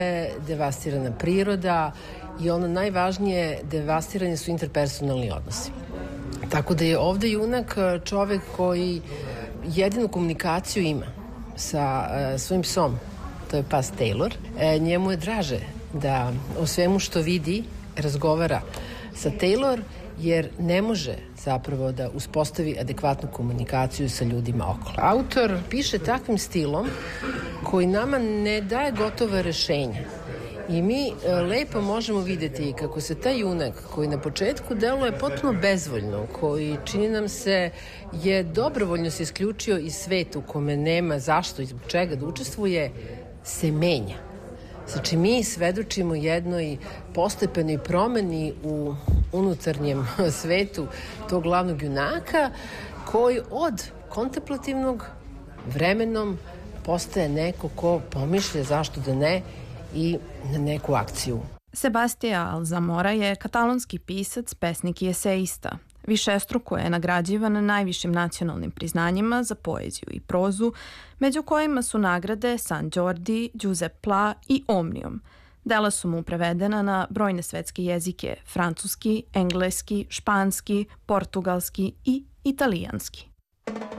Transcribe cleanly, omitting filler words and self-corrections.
devastirana priroda i ono najvažnije, devastirani su interpersonalni odnosi. Tako da je ovde junak čovek koji jedinu komunikaciju ima sa svojim psom, to je pas Taylor. Njemu je draže da o svemu što vidi razgovara sa Taylor, jer ne može zapravo da uspostavi adekvatnu komunikaciju sa ljudima okolo. Autor piše takvim stilom koji nama ne daje gotova rešenja. I mi lepo možemo videti kako se taj junak koji na početku deluje potpuno bezvoljno, koji čini nam se je dobrovoljno se isključio iz sveta u kome nema zašto i zbog čega da učestvuje, se menja. Znači, mi svedočimo jednoj postepenoj promeni u unutarnjem svetu tog glavnog junaka koji od kontemplativnog vremenom postaje neko ko pomišlja zašto da ne i na neku akciju. Sebastià Alzamora je katalonski pisac, pesnik i eseista. Višestruko je nagrađivan najvišim nacionalnim priznanjima za poeziju i prozu, među kojima su nagrade San Jordi, Giuseppe Pla i Omnium. Dela su mu prevedena na brojne svetske jezike: francuski, engleski, španski, portugalski i italijanski.